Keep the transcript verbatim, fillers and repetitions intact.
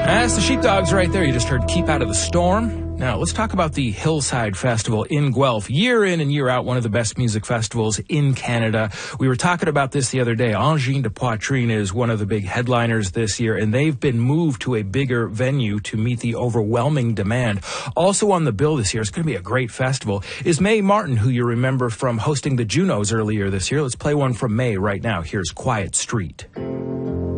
That's the Sheepdogs right there. You just heard Keep Out of the Storm. Now, let's talk about the Hillside Festival in Guelph. Year in and year out, one of the best music festivals in Canada. We were talking about this the other day. Angine de Poitrine is one of the big headliners this year, and they've been moved to a bigger venue to meet the overwhelming demand. Also on the bill this year, it's going to be a great festival, is Mae Martin, who you remember from hosting the Junos earlier this year. Let's play one from Mae right now. Here's Quiet Street.